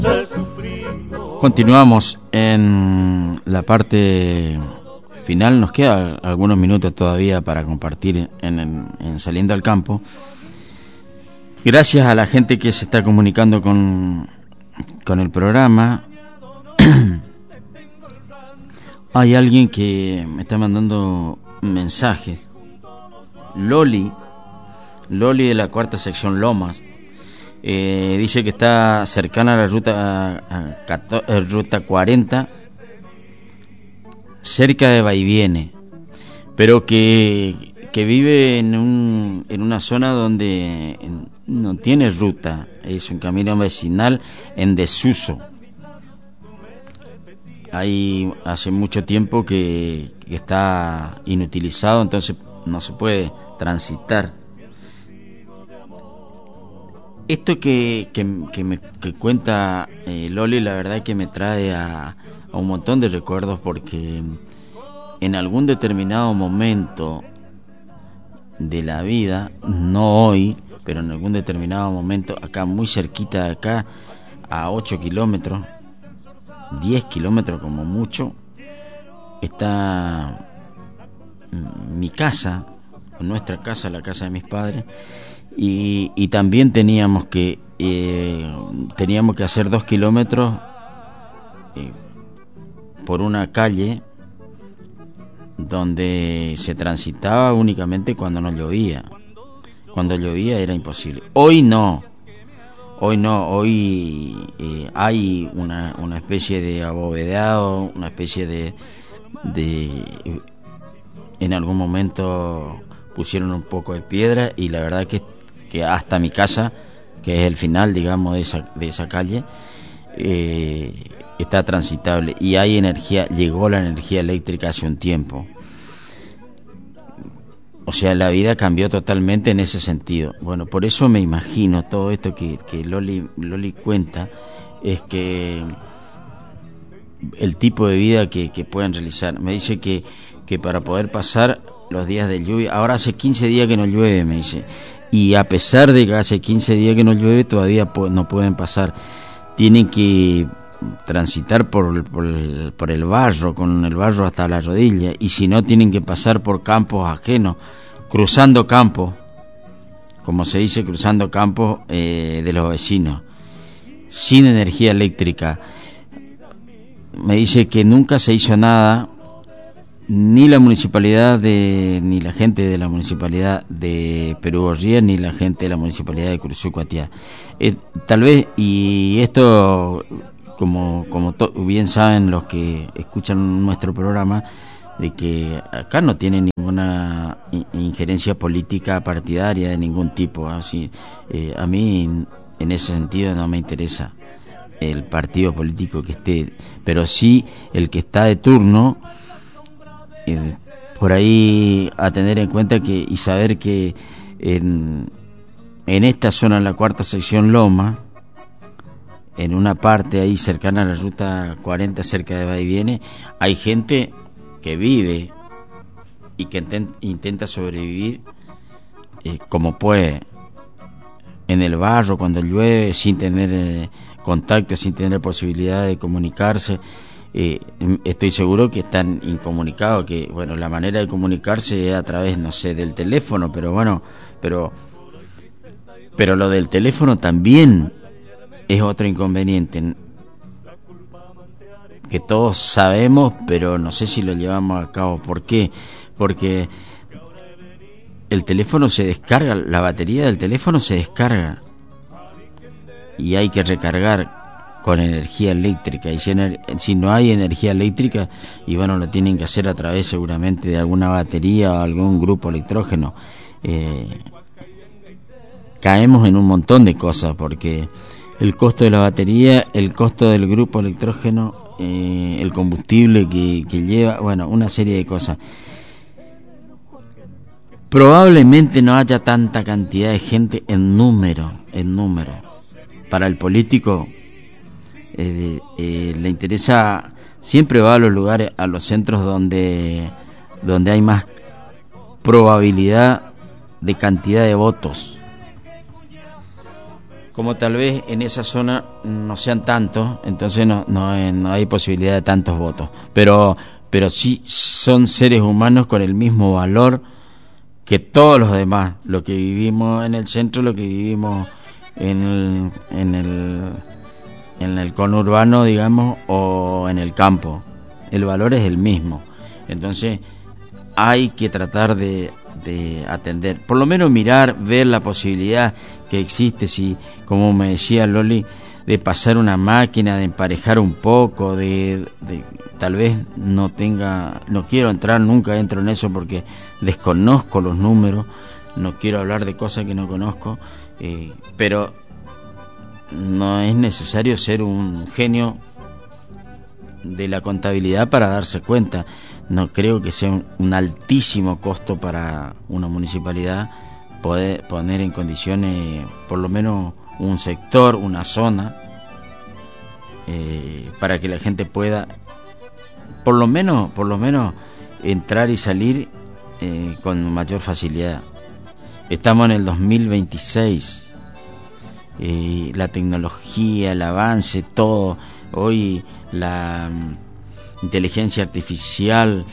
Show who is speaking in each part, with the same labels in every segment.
Speaker 1: Continuamos en la parte final. Nos queda algunos minutos todavía para compartir en Saliendo al Campo. Gracias a la gente que se está comunicando con el programa. Hay alguien que me está mandando mensajes. Loli de la cuarta sección Lomas. Dice que está cercana a la ruta 40, cerca de Vaiviene, pero que vive en una zona donde no tiene ruta, es un camino vecinal en desuso. Hay hace mucho tiempo que está inutilizado, entonces no se puede transitar. Esto que cuenta Loli, la verdad es que me trae a un montón de recuerdos, porque en algún determinado momento de la vida, no hoy, pero en algún determinado momento, acá muy cerquita de acá, a 8 kilómetros, 10 kilómetros como mucho, está mi casa, nuestra casa, la casa de mis padres. Y también teníamos que hacer 2 kilómetros por una calle donde se transitaba únicamente cuando no llovía. Cuando llovía era imposible. Hoy no. Hoy hay una especie de abovedado, una especie de en algún momento pusieron un poco de piedra, y la verdad que hasta mi casa, que es el final, digamos, de esa calle, está transitable, y hay energía. Llegó la energía eléctrica hace un tiempo. O sea, la vida cambió totalmente en ese sentido. Bueno, por eso me imagino todo esto que Loli cuenta, es que el tipo de vida que pueden realizar. Me dice que para poder pasar los días de lluvia, ahora hace 15 días que no llueve, me dice, y a pesar de que hace 15 días que no llueve, todavía no pueden pasar. Tienen que transitar por el barro, con el barro hasta la rodilla, y si no, tienen que pasar por campos ajenos, cruzando campos, como se dice, cruzando campos de los vecinos, sin energía eléctrica. Me dice que nunca se hizo nada, ni la municipalidad ni la gente de la municipalidad de Perú-Gorría, ni la gente de la municipalidad de Curuzú-Cuatiá. Tal vez, y esto, como bien saben los que escuchan nuestro programa, de que acá no tiene ninguna injerencia política partidaria de ningún tipo. Así, a mí en ese sentido no me interesa el partido político que esté, pero sí el que está de turno. Por ahí a tener en cuenta y saber que en esta zona, en la cuarta sección Loma, en una parte ahí cercana a la ruta 40, cerca de Vaiviene, hay gente que vive y que intenta sobrevivir como puede, en el barro, cuando llueve, sin tener contacto, sin tener posibilidad de comunicarse. Estoy seguro que están incomunicados, que bueno, la manera de comunicarse es a través, no sé, del teléfono, pero bueno, pero lo del teléfono también es otro inconveniente que todos sabemos, pero no sé si lo llevamos a cabo. ¿Por qué? Porque el teléfono se descarga, la batería del teléfono se descarga y hay que recargar con energía eléctrica, y si no hay energía eléctrica, y bueno, lo tienen que hacer a través seguramente de alguna batería o algún grupo electrógeno. Caemos en un montón de cosas, porque el costo de la batería, el costo del grupo electrógeno, el combustible que lleva, bueno, una serie de cosas. Probablemente no haya tanta cantidad de gente en número. Para el político le interesa, siempre va a los lugares, a los centros donde hay más probabilidad de cantidad de votos. como tal vez en esa zona no sean tantos, entonces no hay posibilidad de tantos votos, pero sí son seres humanos con el mismo valor que todos los demás, lo que vivimos en el centro, lo que vivimos en el conurbano, digamos, o en el campo. El valor es el mismo. Entonces hay que tratar de atender, por lo menos mirar, ver la posibilidad que existe, si, como me decía Loli, de pasar una máquina, de emparejar un poco, de tal vez no quiero entrar, nunca entro en eso porque desconozco los números, no quiero hablar de cosas que no conozco, pero no es necesario ser un genio de la contabilidad para darse cuenta. No creo que sea un altísimo costo para una municipalidad poder poner en condiciones por lo menos un sector, una zona, para que la gente pueda por lo menos entrar y salir con mayor facilidad. Estamos en el 2026, la tecnología, el avance, todo. Hoy la inteligencia artificial,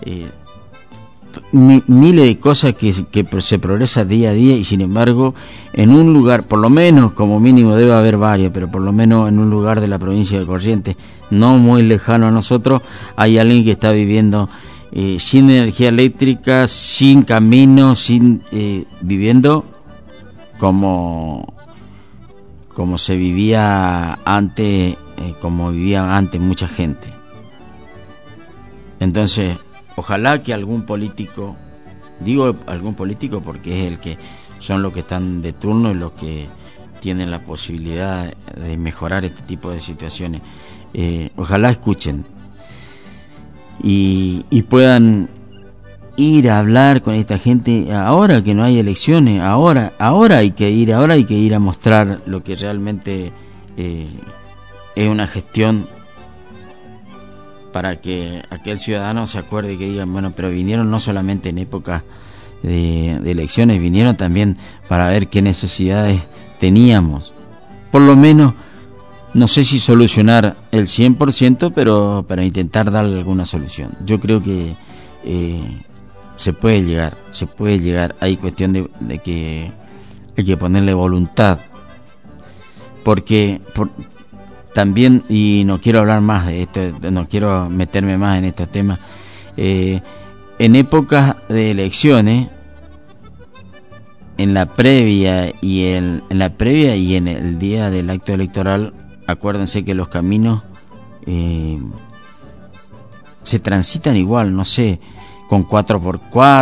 Speaker 1: miles de cosas que se progresa día a día, y sin embargo en un lugar, por lo menos como mínimo debe haber varios, pero por lo menos en un lugar de la provincia de Corrientes, no muy lejano a nosotros, hay alguien que está viviendo sin energía eléctrica, sin camino, viviendo como se vivía antes, como vivía antes mucha gente. Entonces, ojalá que algún político, digo algún político porque es el que son los que están de turno y los que tienen la posibilidad de mejorar este tipo de situaciones, ojalá escuchen y puedan ir a hablar con esta gente ahora que no hay elecciones, ahora hay que ir a mostrar lo que realmente es una gestión, para que aquel ciudadano se acuerde y que digan, bueno, pero vinieron no solamente en épocas de elecciones, vinieron también para ver qué necesidades teníamos. Por lo menos, no sé si solucionar el 100%, pero para intentar darle alguna solución. Yo creo que se puede llegar. Hay cuestión de que hay que ponerle voluntad, porque también, y no quiero hablar más de esto, no quiero meterme más en estos temas, en épocas de elecciones, en la previa y en el día del acto electoral, acuérdense que los caminos se transitan igual, no sé, con 4x4,